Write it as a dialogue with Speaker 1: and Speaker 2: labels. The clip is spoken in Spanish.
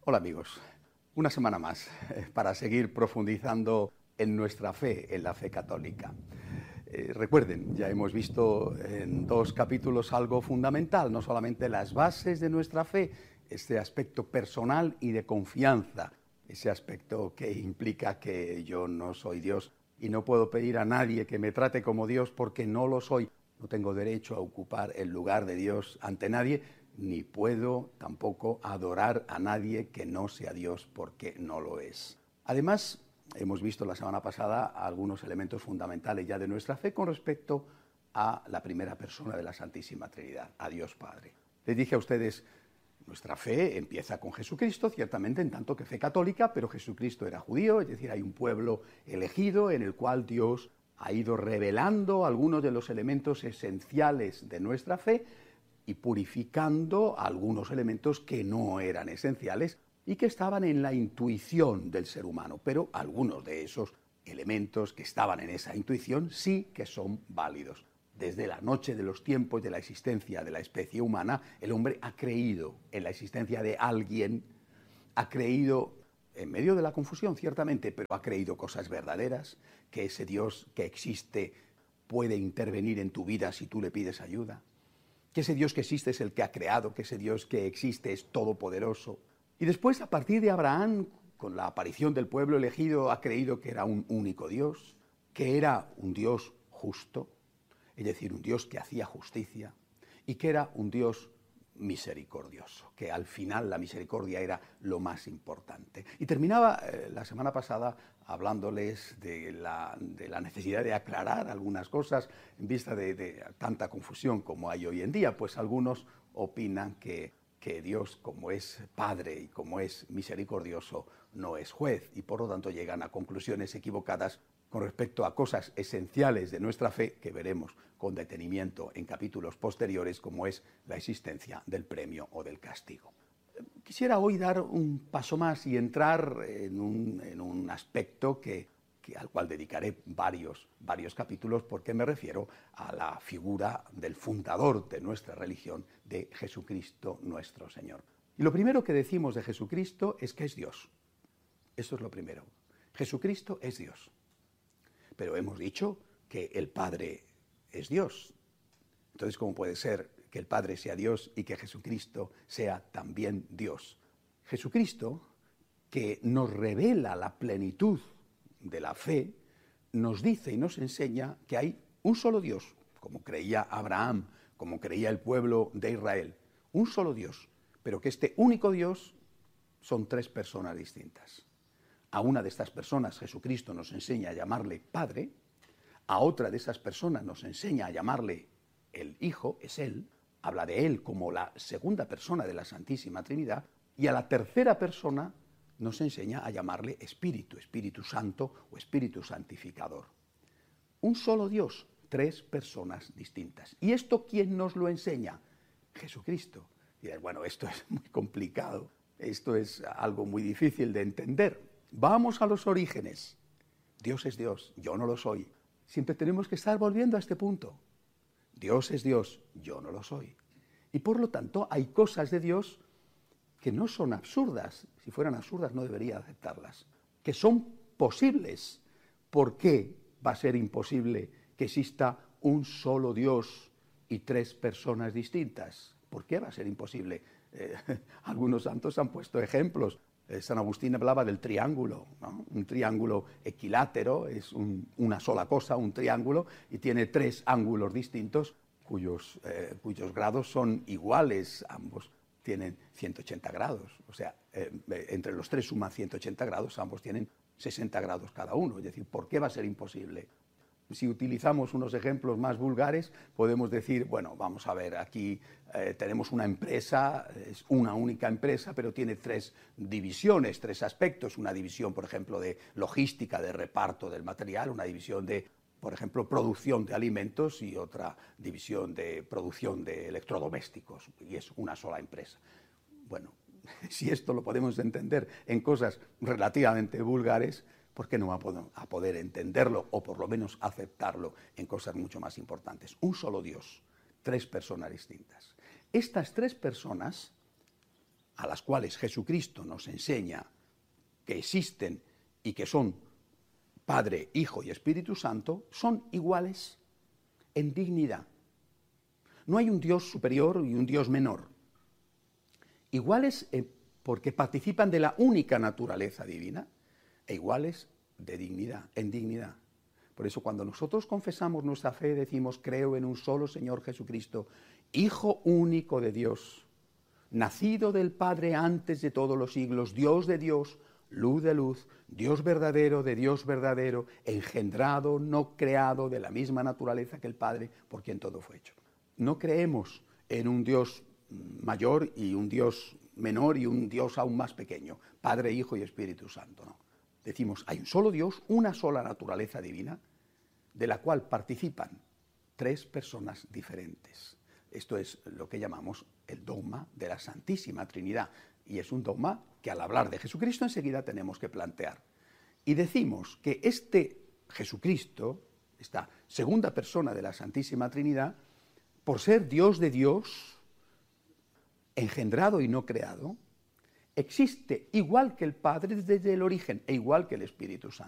Speaker 1: Hola amigos, una semana más para seguir profundizando en nuestra fe, en la fe católica. Recuerden, ya hemos visto en 2 capítulos algo fundamental, no solamente las bases de nuestra fe, este aspecto personal y de confianza, ese aspecto que implica que yo no soy Dios y no puedo pedir a nadie que me trate como Dios porque no lo soy. No tengo derecho a ocupar el lugar de Dios ante nadie, ni puedo tampoco adorar a nadie que no sea Dios porque no lo es. Además, hemos visto la semana pasada algunos elementos fundamentales ya de nuestra fe con respecto a la primera persona de la Santísima Trinidad, a Dios Padre. Les dije a ustedes, nuestra fe empieza con Jesucristo, ciertamente en tanto que fe católica, pero Jesucristo era judío, es decir, hay un pueblo elegido en el cual Dios ha ido revelando algunos de los elementos esenciales de nuestra fe y purificando algunos elementos que no eran esenciales y que estaban en la intuición del ser humano. Pero algunos de esos elementos que estaban en esa intuición sí que son válidos. Desde la noche de los tiempos de la existencia de la especie humana, el hombre ha creído en la existencia de alguien, ha creído en medio de la confusión, ciertamente, pero ha creído cosas verdaderas, que ese Dios que existe puede intervenir en tu vida si tú le pides ayuda, que ese Dios que existe es el que ha creado, que ese Dios que existe es todopoderoso. Y después, a partir de Abraham, con la aparición del pueblo elegido, ha creído que era un único Dios, que era un Dios justo, es decir, un Dios que hacía justicia, y que era un Dios misericordioso, que al final la misericordia era lo más importante. Y terminaba la semana pasada hablándoles de la necesidad de aclarar algunas cosas en vista de tanta confusión como hay hoy en día, pues algunos opinan que Dios, como es Padre y como es misericordioso, no es juez, y por lo tanto llegan a conclusiones equivocadas con respecto a cosas esenciales de nuestra fe que veremos con detenimiento en capítulos posteriores, como es la existencia del premio o del castigo. Quisiera hoy dar un paso más y entrar en un aspecto al cual dedicaré varios capítulos, porque me refiero a la figura del fundador de nuestra religión, de Jesucristo nuestro Señor. Y lo primero que decimos de Jesucristo es que es Dios. Eso es lo primero. Jesucristo es Dios. Pero hemos dicho que el Padre es Dios. Entonces, ¿cómo puede ser que el Padre sea Dios y que Jesucristo sea también Dios? Jesucristo, que nos revela la plenitud de la fe, nos dice y nos enseña que hay un solo Dios, como creía Abraham, como creía el pueblo de Israel, un solo Dios, pero que este único Dios son 3 personas distintas. A una de estas personas Jesucristo nos enseña a llamarle Padre, a otra de esas personas nos enseña a llamarle el Hijo, es Él, habla de Él como la segunda persona de la Santísima Trinidad, y a la tercera persona nos enseña a llamarle Espíritu, Espíritu Santo o Espíritu Santificador. Un solo Dios, 3 personas distintas. ¿Y esto quién nos lo enseña? Jesucristo. Y bueno, esto es muy complicado, esto es algo muy difícil de entender. Vamos a los orígenes. Dios es Dios, yo no lo soy. Siempre tenemos que estar volviendo a este punto. Dios es Dios, yo no lo soy. Y por lo tanto hay cosas de Dios que no son absurdas. Si fueran absurdas no debería aceptarlas. Que son posibles. ¿Por qué va a ser imposible que exista un solo Dios y 3 personas distintas? ¿Por qué va a ser imposible? Algunos santos han puesto ejemplos. San Agustín hablaba del triángulo, ¿no? Un triángulo equilátero es una sola cosa, un triángulo, y tiene 3 ángulos distintos cuyos grados son iguales, ambos tienen 180 grados, o sea, entre los 3 suman 180 grados, ambos tienen 60 grados cada uno, es decir, ¿por qué va a ser imposible? Si utilizamos unos ejemplos más vulgares, podemos decir, bueno, vamos a ver, aquí tenemos una empresa, es una única empresa, pero tiene 3 divisiones, 3 aspectos. Una división, por ejemplo, de logística, de reparto del material, una división de, por ejemplo, producción de alimentos y otra división de producción de electrodomésticos, y es una sola empresa. Bueno, si esto lo podemos entender en cosas relativamente vulgares, ¿por qué no vamos a poder entenderlo o por lo menos aceptarlo en cosas mucho más importantes? Un solo Dios, 3 personas distintas. Estas 3 personas a las cuales Jesucristo nos enseña que existen y que son Padre, Hijo y Espíritu Santo, son iguales en dignidad. No hay un Dios superior y un Dios menor. Iguales porque participan de la única naturaleza divina e iguales de dignidad, en dignidad. Por eso cuando nosotros confesamos nuestra fe decimos creo en un solo Señor Jesucristo, Hijo único de Dios, nacido del Padre antes de todos los siglos, Dios de Dios, luz de luz, Dios verdadero de Dios verdadero, engendrado, no creado, de la misma naturaleza que el Padre, por quien todo fue hecho. No creemos en un Dios mayor y un Dios menor y un Dios aún más pequeño, Padre, Hijo y Espíritu Santo, no. Decimos, hay un solo Dios, una sola naturaleza divina, de la cual participan tres personas diferentes. Esto es lo que llamamos el dogma de la Santísima Trinidad, y es un dogma que al hablar de Jesucristo enseguida tenemos que plantear. Y decimos que este Jesucristo, esta segunda persona de la Santísima Trinidad, por ser Dios de Dios, engendrado y no creado, existe igual que el Padre desde el origen e igual que el Espíritu Santo.